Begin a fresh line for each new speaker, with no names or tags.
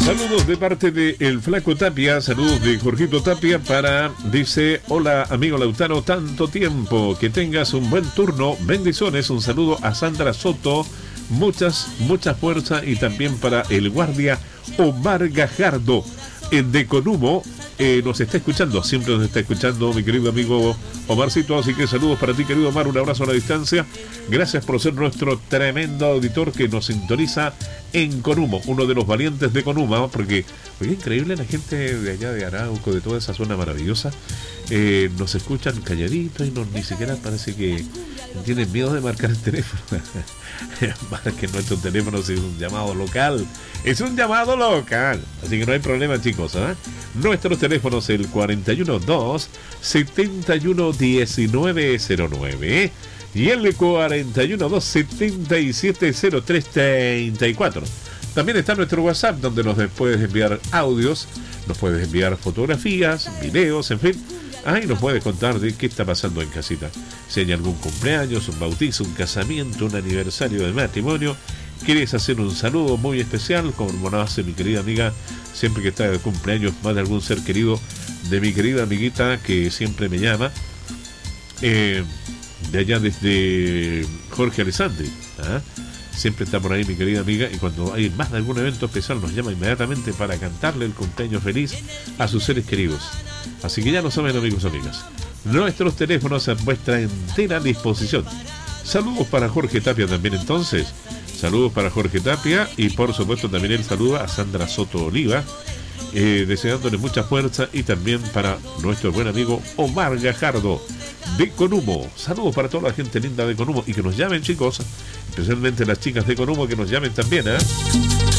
Saludos de parte de El Flaco Tapia, saludos de Jorgito Tapia dice, hola amigo Lautaro, tanto tiempo, que tengas un buen turno, bendiciones, un saludo a Sandra Soto, mucha fuerza, y también para el guardia Omar Gajardo, de Conumo, nos está escuchando, siempre nos está escuchando mi querido amigo Omarcito, así que saludos para ti, querido Omar, un abrazo a la distancia, gracias por ser nuestro tremendo auditor que nos sintoniza en Conumo, uno de los valientes de Conumo, porque oye, increíble, la gente de allá de Arauco, de toda esa zona maravillosa, nos escuchan calladitos y ni siquiera parece que tienen miedo de marcar el teléfono. Marquen nuestro teléfono, si es un llamado local, así que no hay problema, chicos, ¿eh? Nuestros teléfonos, el 412-711909 y el 412-770334. También está nuestro WhatsApp, donde nos puedes enviar audios, nos puedes enviar fotografías, videos, en fin. Y nos puedes contar de qué está pasando en casita. Si hay algún cumpleaños, un bautizo, un casamiento, un aniversario de matrimonio, quieres hacer un saludo muy especial, como lo hace mi querida amiga, siempre que está de cumpleaños, más de algún ser querido de mi querida amiguita que siempre me llama, de allá desde Jorge Alessandri, siempre está por ahí mi querida amiga, y cuando hay más de algún evento especial nos llama inmediatamente para cantarle el cumpleaños feliz a sus seres queridos. Así que ya lo saben, amigos y amigas, nuestros teléfonos a vuestra entera disposición. Saludos para Jorge Tapia también, entonces, saludos para Jorge Tapia, y por supuesto también el saludo a Sandra Soto Oliva, deseándole mucha fuerza, y también para nuestro buen amigo Omar Gajardo de Conumo. Saludos para toda la gente linda de Conumo, y que nos llamen, chicos, especialmente las chicas de Conumo, que nos llamen también,